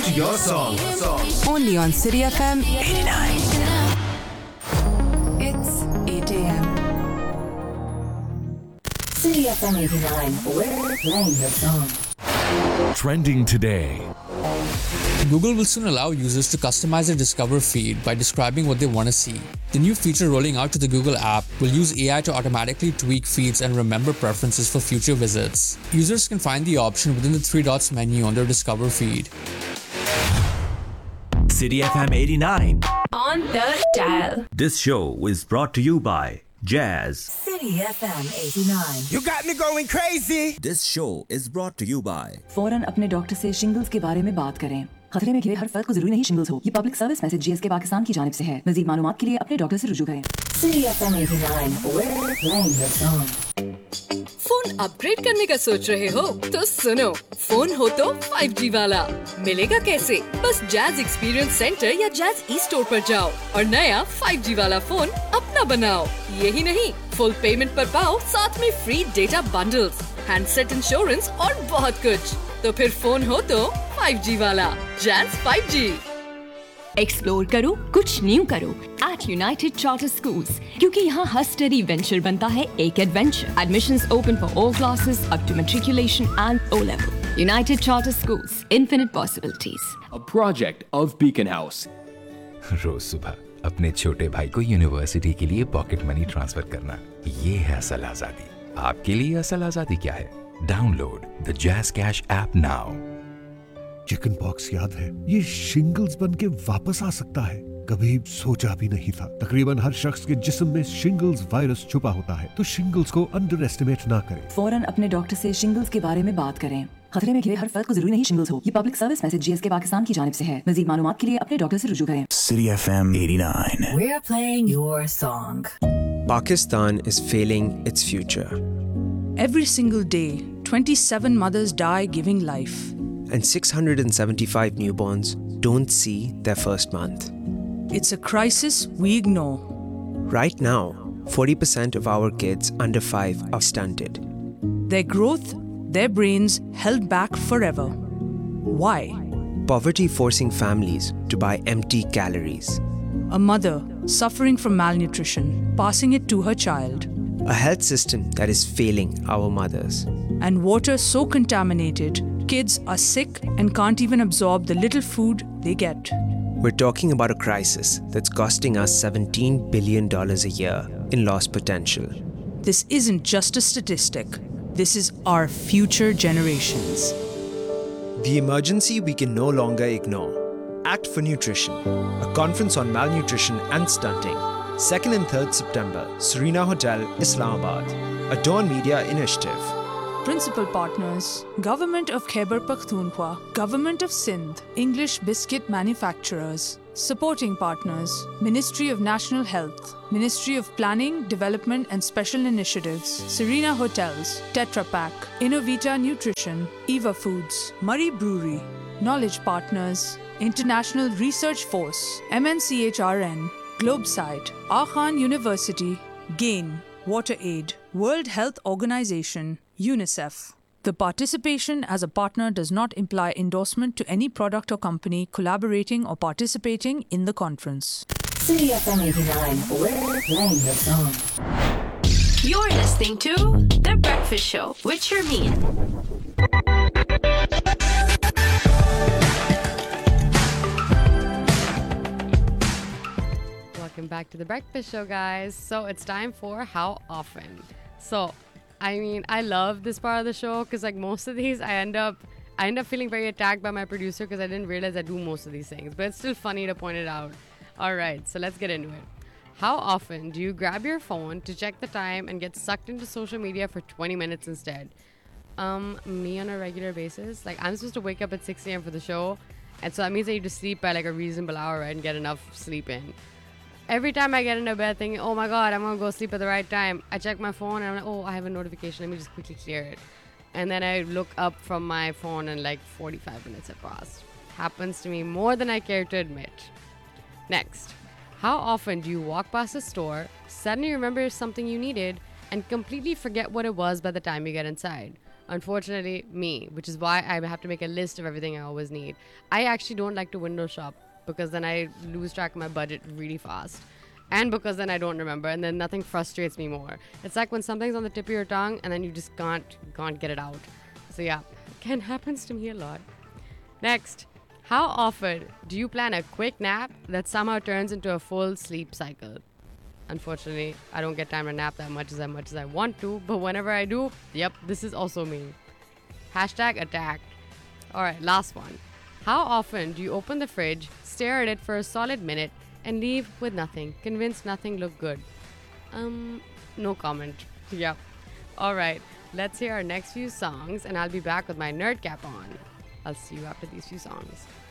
boost your song. Only on City FM 89. It's 8 a.m. City FM 89, we're playing your song. Trending today. Google will soon allow users to customize their Discover feed by describing what they want to see. The new feature rolling out to the Google app will use AI to automatically tweak feeds and remember preferences for future visits. Users can find the option within the three dots menu on their Discover feed. City FM 89. On the dial. This show is brought to you by Jazz. City FM 89. You got me going crazy. This show is brought to you by फौरन अपने doctor से shingles के बारे में बात करें। खतरे में घिरे हर फर्द को जरूरी नहीं शिंगल्स हो। ये public service message GSK Pakistan की जानिब से है। मज़ीद मालूमात के लिए अपने डॉक्टर से रुजू करें। City FM 89, we're playing your song. Phone upgrade करने का सोच रहे हो? तो सुनो, फोन हो तो 5G वाला। मिलेगा कैसे? बस जैज एक्सपीरियंस सेंटर या जैज ई स्टोर पर जाओ और नया 5G वाला फोन अपना बनाओ। यही नहीं, फुल पेमेंट पर पाओ साथ में free data bundles, handset insurance और बहुत कुछ। तो फिर फोन हो तो 5G वाला। Jazz 5G। एक्सप्लोर करो, कुछ न्यू करो एट यूनाइटेड चार्टर स्कूल्स, क्योंकि यहाँ हर स्टडी वेंचर बनता है एक adventure. Admissions open for all classes up to matriculation and O level. United charter schools, infinite possibilities. A project of Beacon House. रोज सुबह अपने छोटे भाई को यूनिवर्सिटी के लिए पॉकेट मनी ट्रांसफर करना, ये है असल आजादी। आपके लिए असल आजादी क्या है? Download the jazz cash app now. Chicken pox याद है? ये शिंगल्स बन के वापस आ सकता है। कभी सोचा भी नहीं था। तकरीबन हर शख्स के जिस्म में शिंगल्स वायरस छुपा होता है, तो शिंगल्स को अंडर एस्टिमेट ना करें। फौरन अपने डॉक्टर से शिंगल्स के बारे में बात करें। खतरे में घिरे हर फर्द को जरूरी नहीं शिंगल्स हो। ये public service message GSK Pakistan की जानिब से है। मज़ीद मालूमात के लिए अपने डॉक्टर से रुजू करें। City FM 89. We're playing your song. Pakistan is failing its future. Every single day, 27 mothers die giving life. And 675 newborns don't see their first month. It's a crisis we ignore. Right now, 40% of our kids under 5 are stunted. Their growth, their brains held back forever. Why? Poverty forcing families to buy empty calories. A mother suffering from malnutrition, passing it to her child. A health system that is failing our mothers. And water so contaminated, kids are sick and can't even absorb the little food they get. We're talking about a crisis that's costing us $17 billion a year in lost potential. This isn't just a statistic. This is our future generations. The emergency we can no longer ignore. Act for Nutrition, a conference on malnutrition and stunting. 2nd and 3rd September, Serena Hotel, Islamabad. A Dawn Media initiative. Principal partners: Government of Khyber Pakhtunkhwa, Government of Sindh, English Biscuit Manufacturers. Supporting partners: Ministry of National Health, Ministry of Planning, Development and Special Initiatives, Serena Hotels, Tetra Pak, Innovita Nutrition, Eva Foods, Murray Brewery. Knowledge partners: International Research Force, MNCHRN, Globesite, Akhan University, GAIN, WaterAid, World Health Organization, UNICEF. The participation as a partner does not imply endorsement to any product or company collaborating or participating in the conference. City FM 89, we're playing your song. You're listening to The Breakfast Show with Sharmeen. Welcome back to The Breakfast Show, guys. So it's time for How Often. So I mean, I love this part of the show because like most of these I end up feeling very attacked by my producer because I didn't realize I do most of these things, but it's still funny to point it out. All right, so let's get into it. How often do you grab your phone to check the time and get sucked into social media for 20 minutes instead? Me on a regular basis. Like, I'm supposed to wake up at 6 a.m. for the show, and so that means I need to sleep by like a reasonable hour, right, and get enough sleep in. Every time I get into bed thinking, oh my god, I'm gonna go sleep at the right time, I check my phone and I'm like, oh, I have a notification, let me just quickly clear it. And then I look up from my phone and like 45 minutes have passed. Happens to me more than I care to admit. Next, how often do you walk past a store, suddenly remember something you needed, and completely forget what it was by the time you get inside? Unfortunately, me, which is why I have to make a list of everything I always need. I actually don't like to window shop because then I lose track of my budget really fast. And because then I don't remember, and then nothing frustrates me more. It's like when something's on the tip of your tongue and then you just can't get it out. So yeah, again, happens to me a lot. Next, how often do you plan a quick nap that somehow turns into a full sleep cycle? Unfortunately, I don't get time to nap that much as I want to, but whenever I do, yep, this is also me. Hashtag attacked. Alright, last one. How often do you open the fridge, stare at it for a solid minute, and leave with nothing, convinced nothing looked good? No comment. Yep. Alright, let's hear our next few songs, and I'll be back with my nerd cap on. I'll see you after these few songs.